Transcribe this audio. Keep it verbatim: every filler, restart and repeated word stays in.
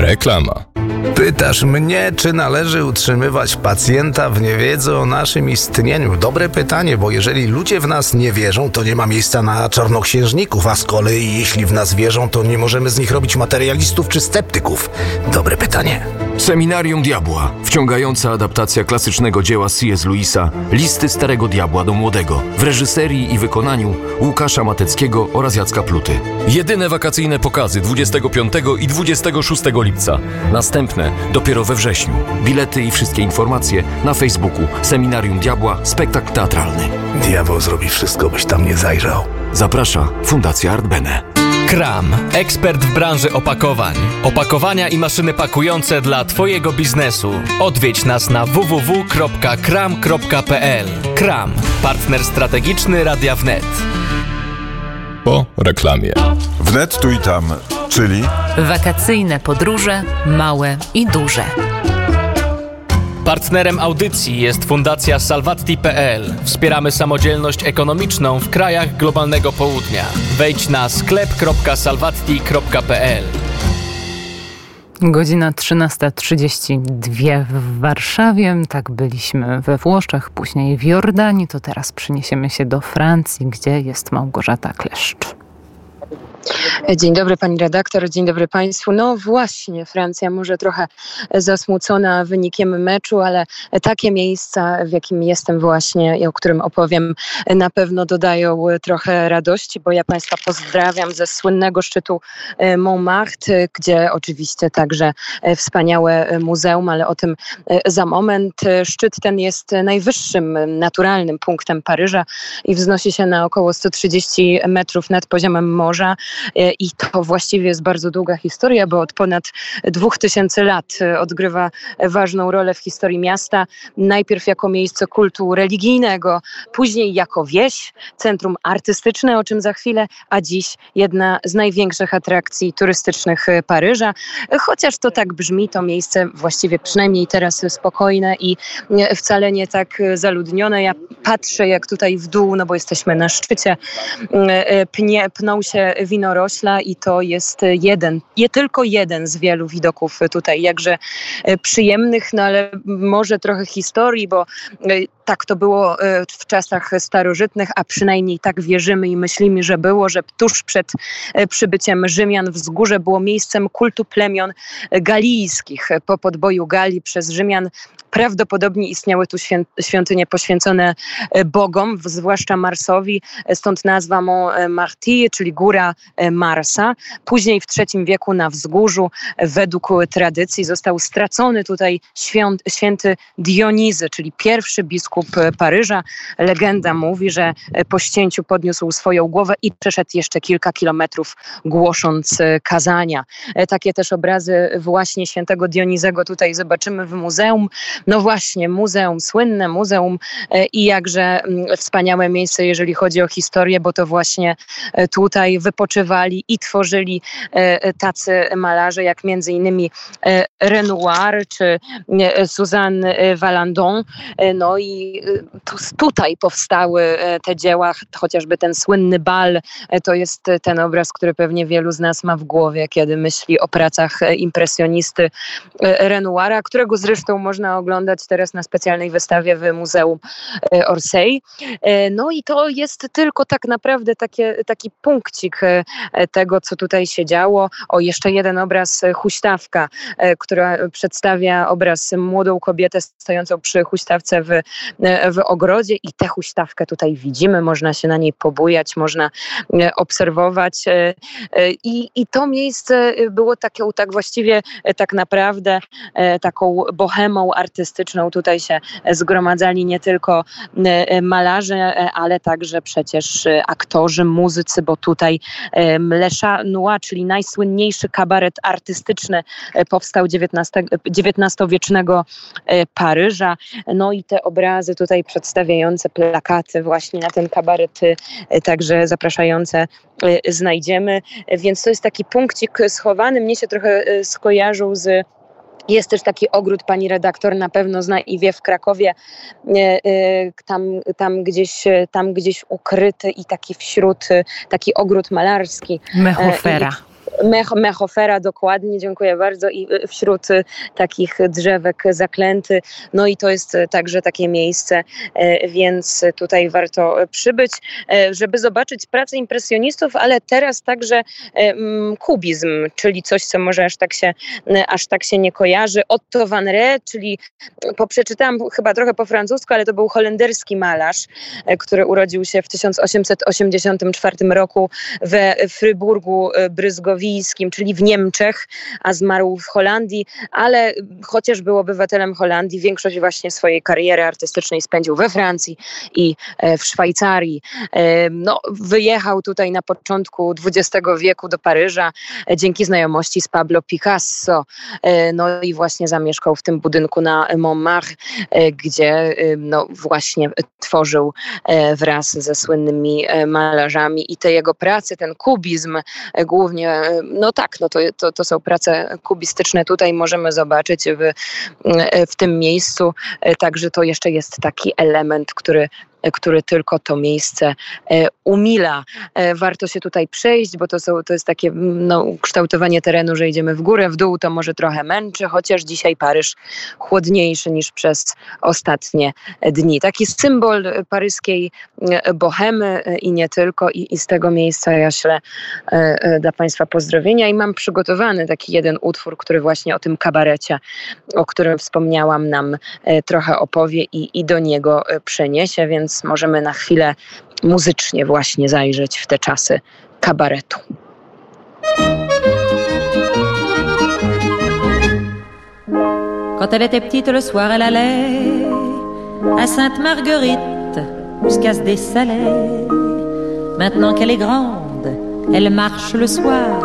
Reklama. Pytasz mnie, czy należy utrzymywać pacjenta w niewiedzy o naszym istnieniu? Dobre pytanie, bo jeżeli ludzie w nas nie wierzą, to nie ma miejsca na czarnoksiężników, a z kolei jeśli w nas wierzą, to nie możemy z nich robić materialistów czy sceptyków. Dobre pytanie. Seminarium Diabła. Wciągająca adaptacja klasycznego dzieła C S. Lewisa Listy Starego Diabła do Młodego w reżyserii i wykonaniu Łukasza Mateckiego oraz Jacka Pluty. Jedyne wakacyjne pokazy dwudziestego piątego i dwudziestego szóstego lipca. Następne dopiero we wrześniu. Bilety i wszystkie informacje na Facebooku Seminarium Diabła Spektakl Teatralny. Diabeł zrobi wszystko, byś tam nie zajrzał. Zaprasza Fundacja Art Bene. Kram, ekspert w branży opakowań. Opakowania i maszyny pakujące dla Twojego biznesu. Odwiedź nas na w w w kropka kram kropka p l. Kram, partner strategiczny Radia Wnet. Po reklamie. Wnet tu i tam, czyli wakacyjne podróże, małe i duże. Partnerem audycji jest Fundacja Salvatti kropka p l. Wspieramy samodzielność ekonomiczną w krajach globalnego południa. Wejdź na sklep kropka salvatti kropka p l. Godzina trzynasta trzydzieści dwa w Warszawie. Tak byliśmy we Włoszech, później w Jordanii. To teraz przeniesiemy się do Francji, gdzie jest Małgorzata Kleszcz. Dzień dobry pani redaktor, dzień dobry państwu. No właśnie, Francja może trochę zasmucona wynikiem meczu, ale takie miejsca, w jakim jestem właśnie i o którym opowiem, na pewno dodają trochę radości, bo ja państwa pozdrawiam ze słynnego szczytu Montmartre, gdzie oczywiście także wspaniałe muzeum, ale o tym za moment. Szczyt ten jest najwyższym naturalnym punktem Paryża i wznosi się na około sto trzydzieści metrów nad poziomem morza. I to właściwie jest bardzo długa historia, bo od ponad dwóch tysięcy lat odgrywa ważną rolę w historii miasta. Najpierw jako miejsce kultu religijnego, później jako wieś, centrum artystyczne, o czym za chwilę, a dziś jedna z największych atrakcji turystycznych Paryża. Chociaż to tak brzmi, to miejsce właściwie przynajmniej teraz spokojne i wcale nie tak zaludnione. Ja patrzę jak tutaj w dół, no bo jesteśmy na szczycie, pnie, pną się winorośla i to jest jeden, je tylko jeden z wielu widoków tutaj, jakże przyjemnych, no ale może trochę historii, bo tak to było w czasach starożytnych, a przynajmniej tak wierzymy i myślimy, że było, że tuż przed przybyciem Rzymian wzgórze było miejscem kultu plemion galijskich. Po podboju Galii przez Rzymian prawdopodobnie istniały tu świątynie poświęcone bogom, zwłaszcza Marsowi, stąd nazwa Montmartre, czyli góra Marsa. Później w trzecim wieku na wzgórzu według tradycji został stracony tutaj świąt, święty Dionizy, czyli pierwszy biskup Paryża. Legenda mówi, że po ścięciu podniósł swoją głowę i przeszedł jeszcze kilka kilometrów głosząc kazania. Takie też obrazy właśnie świętego Dionizego tutaj zobaczymy w muzeum. No właśnie, muzeum, słynne muzeum i jakże wspaniałe miejsce, jeżeli chodzi o historię, bo to właśnie tutaj wypoczywali i tworzyli tacy malarze, jak między innymi Renoir czy Suzanne Valandon. No i tu, tutaj powstały te dzieła, chociażby ten słynny bal, to jest ten obraz, który pewnie wielu z nas ma w głowie, kiedy myśli o pracach impresjonisty Renoira, którego zresztą można oglądać teraz na specjalnej wystawie w Muzeum Orsay. No i to jest tylko tak naprawdę takie, taki punkcik tego, co tutaj się działo. O, jeszcze jeden obraz, huśtawka, która przedstawia obraz młodą kobietę stojącą przy huśtawce w, w ogrodzie i tę huśtawkę tutaj widzimy, można się na niej pobujać, można obserwować i, i to miejsce było takie, tak właściwie tak naprawdę taką bohemą artystyczną. Tutaj się zgromadzali nie tylko malarze, ale także przecież aktorzy, muzycy, bo tutaj Le Chat Noir, czyli najsłynniejszy kabaret artystyczny, powstał dziewiętnastowiecznego Paryża. No i te obrazy tutaj przedstawiające plakaty właśnie na ten kabaret, także zapraszające, znajdziemy. Więc to jest taki punkcik schowany. Mnie się trochę skojarzył z Jest też taki ogród, pani redaktor na pewno zna i wie, w Krakowie, tam, tam, gdzieś, tam gdzieś ukryty i taki wśród, taki ogród malarski. Mechofera. Mech, Mechofera, dokładnie, dziękuję bardzo. I wśród takich drzewek zaklęty. No i to jest także takie miejsce, więc tutaj warto przybyć, żeby zobaczyć pracę impresjonistów, ale teraz także kubizm, czyli coś, co może aż tak się, aż tak się nie kojarzy. Otto van Rhe, czyli poprzeczytałam chyba trochę po francusku, ale to był holenderski malarz, który urodził się w tysiąc osiemset osiemdziesiątym czwartym roku we Fryburgu Bryzgowijskim, czyli w Niemczech, a zmarł w Holandii, ale chociaż był obywatelem Holandii, większość właśnie swojej kariery artystycznej spędził we Francji i w Szwajcarii. No, wyjechał tutaj na początku dwudziestego wieku do Paryża dzięki znajomości z Pablo Picasso. No i właśnie zamieszkał w tym budynku na Montmartre, gdzie no właśnie tworzył wraz ze słynnymi malarzami i te jego prace, ten kubizm głównie, no tak, no to, to, to są prace kubistyczne. Tutaj możemy zobaczyć w, w tym miejscu, także to jeszcze jest taki element, który który tylko to miejsce umila. Warto się tutaj przejść, bo to, są, to jest takie no, kształtowanie terenu, że idziemy w górę, w dół, to może trochę męczy, chociaż dzisiaj Paryż chłodniejszy niż przez ostatnie dni. Taki symbol paryskiej bohemy i nie tylko. I, i z tego miejsca ja ślę dla Państwa pozdrowienia i mam przygotowany taki jeden utwór, który właśnie o tym kabarecie, o którym wspomniałam, nam trochę opowie i, i do niego przeniesie, więc możemy na chwilę muzycznie właśnie zajrzeć w te czasy kabaretu. Quand elle était petite, le soir, elle allait à Sainte-Marguerite jusqu'à se dessaler. Maintenant qu'elle est grande, elle marche le soir